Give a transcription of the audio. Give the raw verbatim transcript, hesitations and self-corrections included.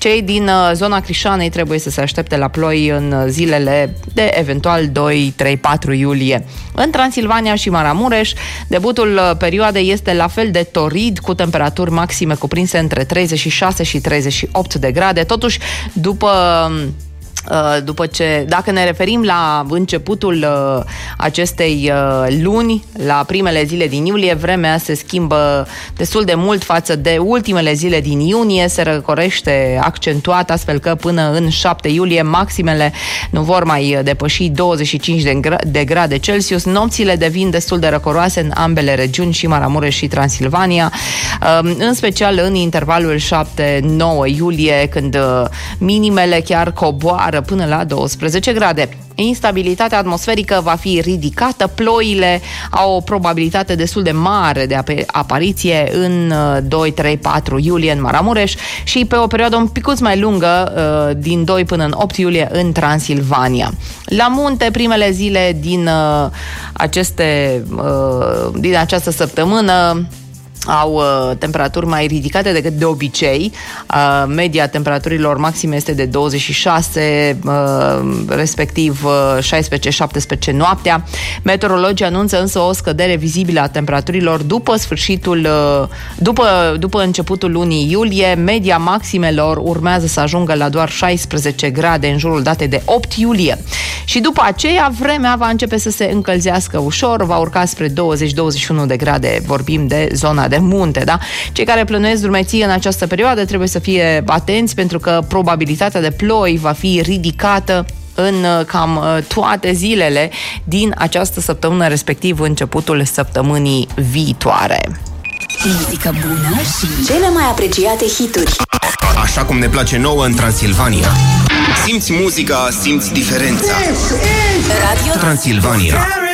Cei din zona Crișanei trebuie să se aștepte la ploi în zilele de eventual doi, trei, patru iulie. În Transilvania și Maramureș, debutul perioadei este la fel de torid, cu temperaturi maxime cuprinse între treizeci și șase și treizeci și opt de grade. Totuși, după după ce, dacă ne referim la începutul acestei luni, la primele zile din iulie, vremea se schimbă destul de mult față de ultimele zile din iunie, se răcorește accentuat, astfel că până în șapte iulie maximele nu vor mai depăși douăzeci și cinci de grade Celsius. Nopțile devin destul de răcoroase în ambele regiuni, și Maramureș și Transilvania, în special în intervalul șapte nouă iulie, când minimele chiar coboară până la douăsprezece grade. Instabilitatea atmosferică va fi ridicată, ploile au o probabilitate destul de mare de apariție în doi, trei, patru iulie în Maramureș și pe o perioadă un picuț mai lungă, din doi până în opt iulie în Transilvania. La munte, primele zile din aceste din această săptămână au uh, temperaturi mai ridicate decât de obicei. Uh, media temperaturilor maxime este de douăzeci și șase, uh, respectiv uh, șaisprezece șaptesprezece noaptea. Meteorologii anunță însă o scădere vizibilă a temperaturilor după sfârșitul, uh, după, după începutul lunii iulie. Media maximelor urmează să ajungă la doar șaisprezece grade în jurul datei de opt iulie. Și după aceea, vremea va începe să se încălzească ușor, va urca spre douăzeci douăzeci și unu de grade. Vorbim de zona de munte, da? Cei care plănuiesc drumeții în această perioadă trebuie să fie atenți, pentru că probabilitatea de ploi va fi ridicată în cam toate zilele din această săptămână, respectiv începutul săptămânii viitoare. Muzică bună și cele mai apreciate hituri. Așa cum ne place nouă în Transilvania. Simți muzica, simți diferența. Radio Transilvania.